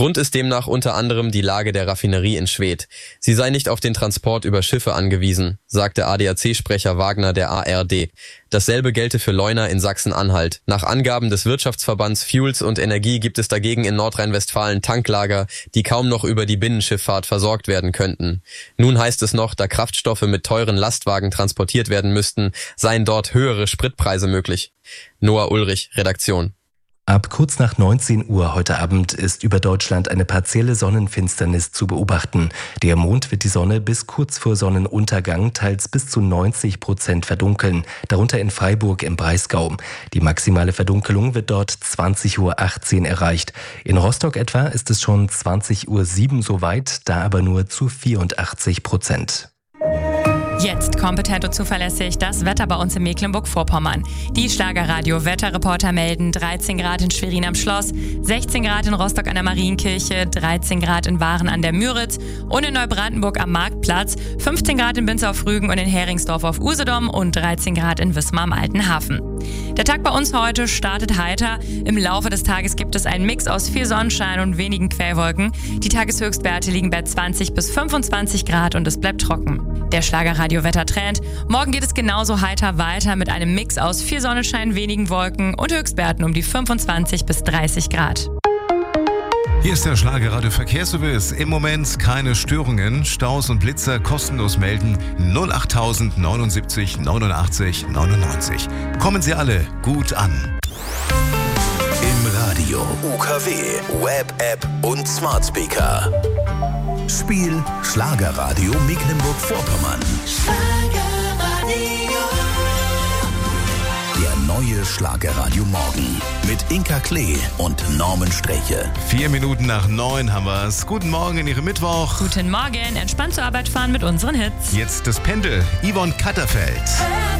Grund ist demnach unter anderem die Lage der Raffinerie in Schwedt. Sie sei nicht auf den Transport über Schiffe angewiesen, sagte ADAC-Sprecher Wagner der ARD. Dasselbe gelte für Leuna in Sachsen-Anhalt. Nach Angaben des Wirtschaftsverbands Fuels und Energie gibt es dagegen in Nordrhein-Westfalen Tanklager, die kaum noch über die Binnenschifffahrt versorgt werden könnten. Nun heißt es noch, da Kraftstoffe mit teuren Lastwagen transportiert werden müssten, seien dort höhere Spritpreise möglich. Noah Ulrich, Redaktion. Ab kurz nach 19 Uhr heute Abend ist über Deutschland eine partielle Sonnenfinsternis zu beobachten. Der Mond wird die Sonne bis kurz vor Sonnenuntergang teils bis zu 90% verdunkeln, darunter in Freiburg im Breisgau. Die maximale Verdunkelung wird dort 20:18 Uhr erreicht. In Rostock etwa ist es schon 20:07 Uhr soweit, da aber nur zu 84%. Jetzt kompetent und zuverlässig das Wetter bei uns in Mecklenburg-Vorpommern. Die Schlagerradio-Wetterreporter melden 13 Grad in Schwerin am Schloss, 16 Grad in Rostock an der Marienkirche, 13 Grad in Waren an der Müritz und in Neubrandenburg am Marktplatz, 15 Grad in Binz auf Rügen und in Heringsdorf auf Usedom und 13 Grad in Wismar am Alten Hafen. Der Tag bei uns heute startet heiter. Im Laufe des Tages gibt es einen Mix aus viel Sonnenschein und wenigen Quellwolken. Die Tageshöchstwerte liegen bei 20 bis 25 Grad und es bleibt trocken. Der Schlagerradio-Wettertrend. Morgen geht es genauso heiter weiter mit einem Mix aus viel Sonnenschein, wenigen Wolken und Höchstwerten um die 25 bis 30 Grad. Hier ist der Schlagerradio-Verkehrsservice. Im Moment keine Störungen. Staus und Blitzer kostenlos melden 08000 79 89 99. Kommen Sie alle gut an. Im Radio, UKW, Web, App und Smart Speaker. Spiel Schlagerradio Mecklenburg-Vorpommern. Der neue Schlagerradio Morgen mit Inka Klee und Norman Streche. 4 Minuten nach 9 haben wir es. Guten Morgen in Ihrem Mittwoch. Guten Morgen, entspannt zur Arbeit fahren mit unseren Hits. Jetzt das Pendel. Yvonne Katterfeld.